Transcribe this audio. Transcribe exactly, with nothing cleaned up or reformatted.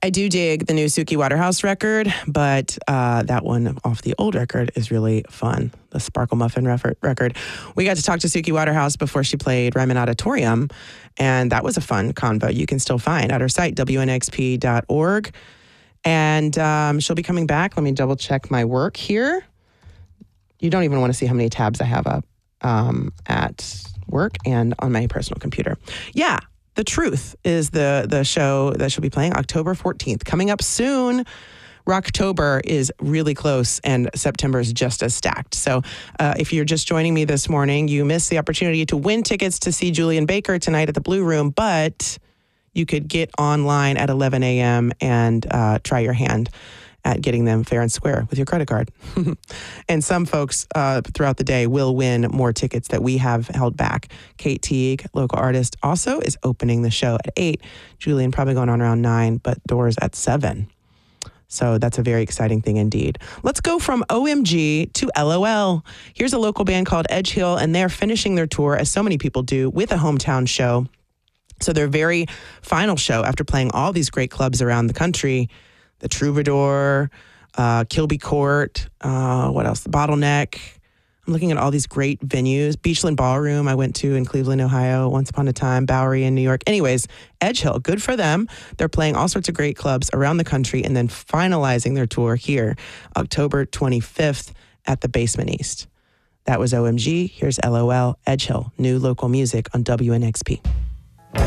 I do dig the new Suki Waterhouse record, but uh, that one off the old record is really fun. The Sparkle Muffin record. We got to talk to Suki Waterhouse before she played Ryman Auditorium, and that was a fun convo you can still find at her site, W N X P dot org. And um, she'll be coming back. Let me double check my work here. You don't even want to see how many tabs I have up um, at work and on my personal computer. Yeah. The Truth is the the show that she'll be playing October fourteenth. Coming up soon. Rocktober is really close and September is just as stacked. So uh, if you're just joining me this morning, you missed the opportunity to win tickets to see Julian Baker tonight at the Blue Room, but you could get online at eleven a.m. and uh, try your hand at getting them fair and square with your credit card. And some folks uh, throughout the day will win more tickets that we have held back. Kate Teague, local artist, also is opening the show at eight. Julian probably going on around nine, but doors at seven. So that's a very exciting thing indeed. Let's go from O M G to L O L. Here's a local band called Edge Hill, and they're finishing their tour, as so many people do, with a hometown show. So their very final show, after playing all these great clubs around the country, the Troubadour, uh, Kilby Court, uh, what else? The Bottleneck. I'm looking at all these great venues. Beachland Ballroom I went to in Cleveland, Ohio, once upon a time. Bowery in New York. Anyways, Edge Hill, good for them. They're playing all sorts of great clubs around the country and then finalizing their tour here, October twenty-fifth at the Basement East. That was O M G. Here's L O L, Edge Hill, new local music on W N X P.